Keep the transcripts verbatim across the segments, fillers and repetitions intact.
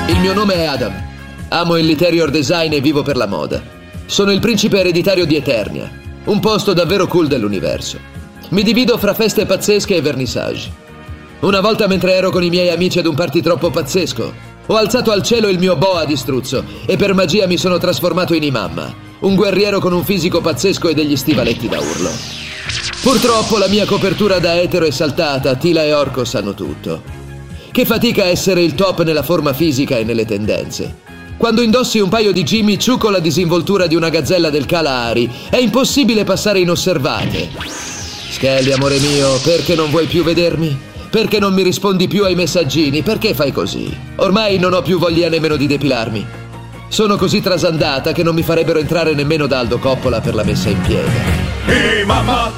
Il mio nome è Adam. Amo l'interior design e vivo per la moda. Sono il principe ereditario di Eternia, un posto davvero cool dell'universo. Mi divido fra feste pazzesche e vernissage. Una volta, mentre ero con i miei amici ad un party troppo pazzesco, ho alzato al cielo il mio boa di struzzo e per magia mi sono trasformato in Imamma, un guerriero con un fisico pazzesco e degli stivaletti da urlo. Purtroppo la mia copertura da etero è saltata, Tila e Orco sanno tutto. Che fatica essere il top nella forma fisica e nelle tendenze. Quando indossi un paio di Jimmy Choo con la disinvoltura di una gazzella del Kalahari, è impossibile passare inosservate. Skelly, amore mio, perché non vuoi più vedermi? Perché non mi rispondi più ai messaggini? Perché fai così? Ormai non ho più voglia nemmeno di depilarmi. Sono così trasandata che non mi farebbero entrare nemmeno da Aldo Coppola per la messa in piega. Ehi, mamma!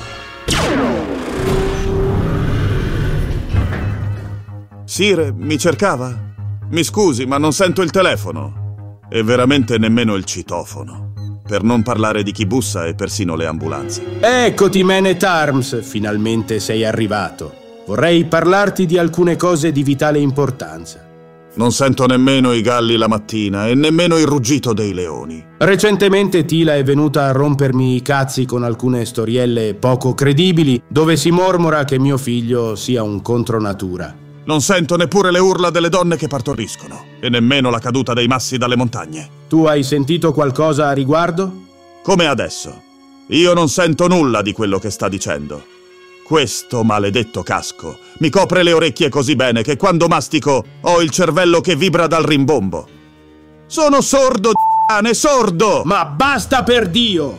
Sire, mi cercava? Mi scusi, ma non sento il telefono. E veramente nemmeno il citofono. Per non parlare di chi bussa e persino le ambulanze. Eccoti, Man at Arms, finalmente sei arrivato. Vorrei parlarti di alcune cose di vitale importanza. Non sento nemmeno i galli la mattina e nemmeno il ruggito dei leoni. Recentemente Tila è venuta a rompermi i cazzi con alcune storielle poco credibili dove si mormora che mio figlio sia un contronatura. Non sento neppure le urla delle donne che partoriscono e nemmeno la caduta dei massi dalle montagne. Tu hai sentito qualcosa a riguardo? Come adesso. Io non sento nulla di quello che sta dicendo. Questo maledetto casco mi copre le orecchie così bene che quando mastico ho il cervello che vibra dal rimbombo. Sono sordo, d***ane, sordo! Ma basta, per Dio!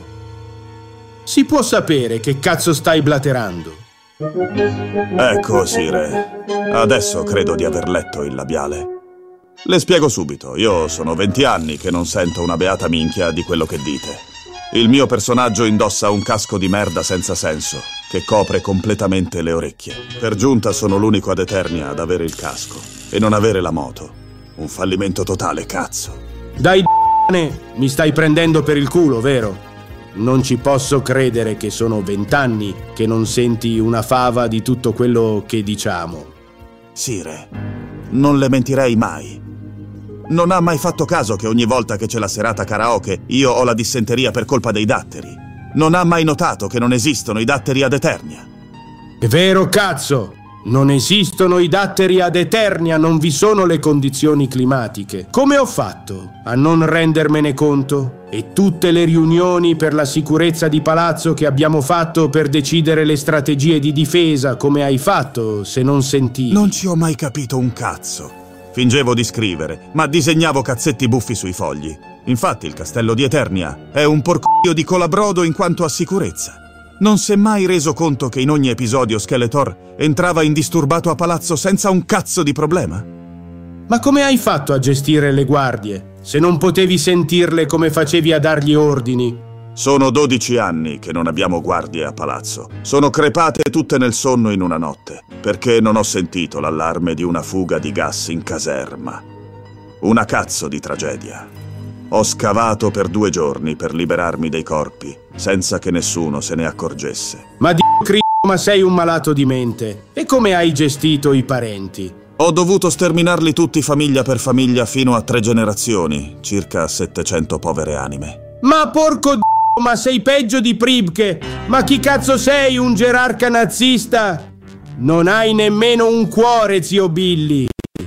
Si può sapere che cazzo stai blaterando? Ecco, Sire. Adesso credo di aver letto il labiale. Le spiego subito. Io sono venti anni che non sento una beata minchia di quello che dite. Il mio personaggio indossa un casco di merda senza senso, che copre completamente le orecchie. Per giunta sono l'unico ad Eternia ad avere il casco e non avere la moto. Un fallimento totale, cazzo. Dai d***ane, mi stai prendendo per il culo, vero? Non ci posso credere che sono vent'anni che non senti una fava di tutto quello che diciamo. Sire, non le mentirei mai. Non ha mai fatto caso che ogni volta che c'è la serata karaoke io ho la dissenteria per colpa dei datteri. Non ha mai notato che non esistono i datteri ad Eternia. È vero, cazzo! Non esistono i datteri ad Eternia, non vi sono le condizioni climatiche. Come ho fatto a non rendermene conto? E tutte le riunioni per la sicurezza di palazzo che abbiamo fatto per decidere le strategie di difesa, come hai fatto se non sentivi? Non ci ho mai capito un cazzo. Fingevo di scrivere, ma disegnavo cazzetti buffi sui fogli. Infatti il castello di Eternia è un porco di colabrodo in quanto a sicurezza. Non si è mai reso conto che in ogni episodio Skeletor entrava indisturbato a palazzo senza un cazzo di problema? Ma come hai fatto a gestire le guardie, se non potevi sentirle come facevi a dargli ordini? Sono dodici anni che non abbiamo guardie a palazzo. Sono crepate tutte nel sonno in una notte, perché non ho sentito l'allarme di una fuga di gas in caserma. Una cazzo di tragedia. Ho scavato per due giorni per liberarmi dei corpi, senza che nessuno se ne accorgesse. Ma di c***o, ma sei un malato di mente. E come hai gestito i parenti? Ho dovuto sterminarli tutti famiglia per famiglia fino a tre generazioni, circa settecento povere anime. Ma porco d***o, ma sei peggio di Pribke! Ma chi cazzo sei, un gerarca nazista? Non hai nemmeno un cuore, zio Billy!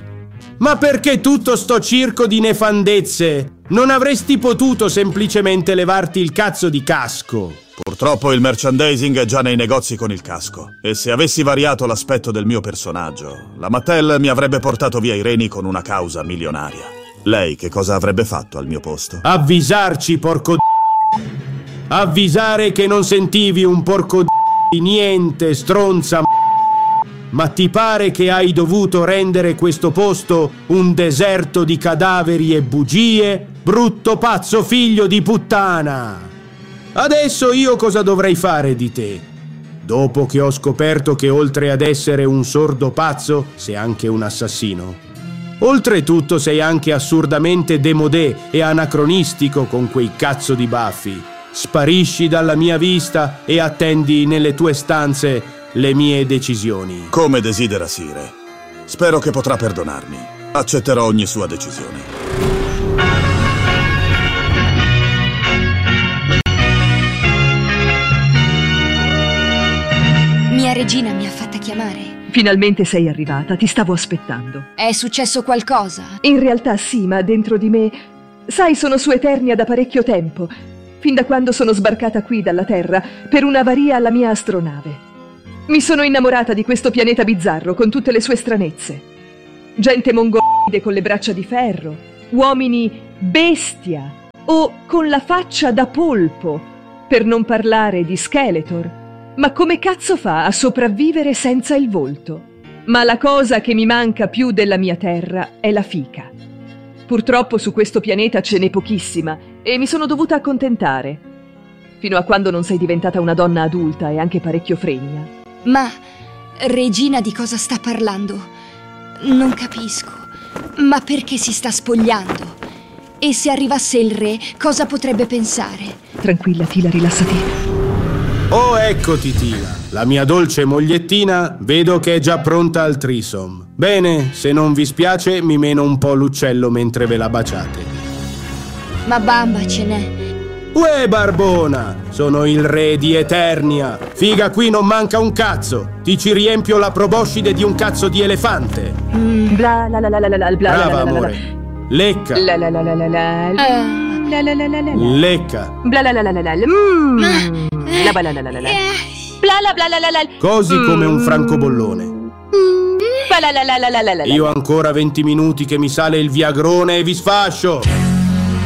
Ma perché tutto sto circo di nefandezze? Non avresti potuto semplicemente levarti il cazzo di casco? Purtroppo il merchandising è già nei negozi con il casco. E se avessi variato l'aspetto del mio personaggio, la Mattel mi avrebbe portato via i reni con una causa milionaria. Lei che cosa avrebbe fatto al mio posto? Avvisarci, porco d***o. Avvisare che non sentivi un porco d***o di niente, stronza m***o. Ma ti pare che hai dovuto rendere questo posto un deserto di cadaveri e bugie? Brutto pazzo figlio di puttana! Adesso io cosa dovrei fare di te? Dopo che ho scoperto che oltre ad essere un sordo pazzo, sei anche un assassino. Oltretutto sei anche assurdamente démodé e anacronistico con quei cazzo di baffi. Sparisci dalla mia vista e attendi nelle tue stanze le mie decisioni. Come desidera, Sire. Spero che potrà perdonarmi. Accetterò ogni sua decisione. Mia regina mi ha fatta chiamare. Finalmente sei arrivata, ti stavo aspettando. È successo qualcosa? In realtà sì, ma dentro di me... Sai, sono su Eternia da parecchio tempo, fin da quando sono sbarcata qui dalla Terra per un'avaria alla mia astronave. Mi sono innamorata di questo pianeta bizzarro con tutte le sue stranezze. Gente mongoloide con le braccia di ferro, uomini bestia o con la faccia da polpo, per non parlare di Skeletor. Ma come cazzo fa a sopravvivere senza il volto? Ma la cosa che mi manca più della mia terra è la fica. Purtroppo su questo pianeta ce n'è pochissima e mi sono dovuta accontentare. Fino a quando non sei diventata una donna adulta e anche parecchio fregna. Ma, regina, di cosa sta parlando? Non capisco. Ma perché si sta spogliando? E se arrivasse il re, cosa potrebbe pensare? Tranquilla, Tila, rilassati. Oh, eccoti, Tila. La mia dolce mogliettina vedo che è già pronta al threesome. Bene, se non vi spiace mi meno un po' l'uccello mentre ve la baciate. Ma bamba ce n'è. Uè, Barbona! Sono il re di Eternia. Figa, qui non manca un cazzo. Ti ci riempio la proboscide di un cazzo di elefante. Mm. Bla la la la la la la bla. Brava, la la la la amore. Lecca. La la la la la la. Uh. La la la la la. Lecca. Bla la la la la la. Mmm. La bla la la la la. Bla la bla la la la. Cosi come un francobollone. Bla la la la la la la. Io ancora venti minuti che mi sale il viagrone e vi sfascio.